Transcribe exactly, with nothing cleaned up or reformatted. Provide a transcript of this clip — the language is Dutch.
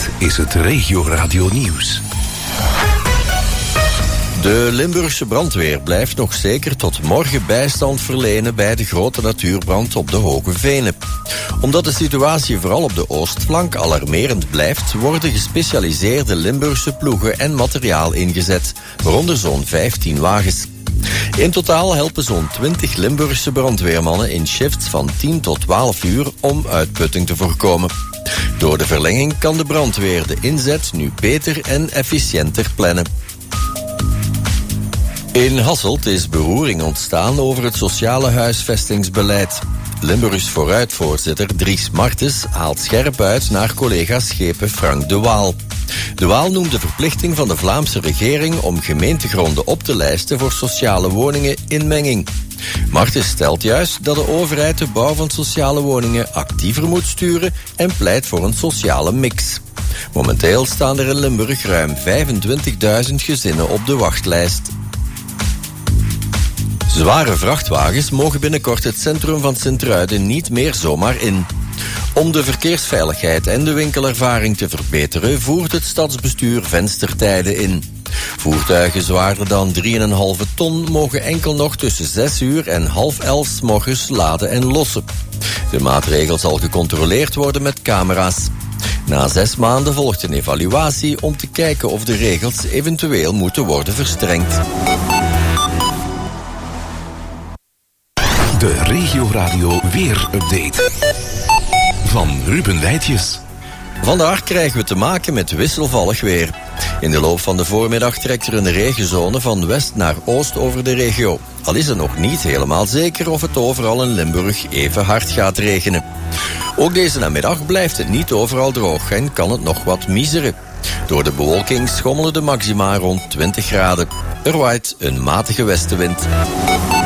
is het Regio Radio Nieuws. De Limburgse brandweer blijft nog zeker tot morgen bijstand verlenen bij de grote natuurbrand op de Hoge Venen. Omdat de situatie vooral op de oostflank alarmerend blijft, worden gespecialiseerde Limburgse ploegen en materiaal ingezet, waaronder zo'n vijftien wagens. In totaal helpen zo'n twintig Limburgse brandweermannen in shifts van tien tot twaalf uur om uitputting te voorkomen. Door de verlenging kan de brandweer de inzet nu beter en efficiënter plannen. In Hasselt is beroering ontstaan over het sociale huisvestingsbeleid. Limburgs Vooruit-voorzitter Dries Martens haalt scherp uit naar collega Schepen Frank de Waal. De Waal noemt de verplichting van de Vlaamse regering om gemeentegronden op te lijsten voor sociale woningen inmenging. Martens stelt juist dat de overheid de bouw van sociale woningen actiever moet sturen en pleit voor een sociale mix. Momenteel staan er in Limburg ruim vijfentwintigduizend gezinnen op de wachtlijst. Zware vrachtwagens mogen binnenkort het centrum van Sint-Truiden niet meer zomaar in. Om de verkeersveiligheid en de winkelervaring te verbeteren, voert het stadsbestuur venstertijden in. Voertuigen zwaarder dan drie komma vijf ton mogen enkel nog tussen zes uur en half elf 's morgens laden en lossen. De maatregel zal gecontroleerd worden met camera's. Na zes maanden volgt een evaluatie om te kijken of de regels eventueel moeten worden verstrengd. De Regio Radio Weer-update van Ruben Weitjes. Vandaag krijgen we te maken met wisselvallig weer. In de loop van de voormiddag trekt er een regenzone van west naar oost over de regio. Al is het nog niet helemaal zeker of het overal in Limburg even hard gaat regenen. Ook deze namiddag blijft het niet overal droog en kan het nog wat miseren. Door de bewolking schommelen de maxima rond twintig graden. Er waait een matige westenwind.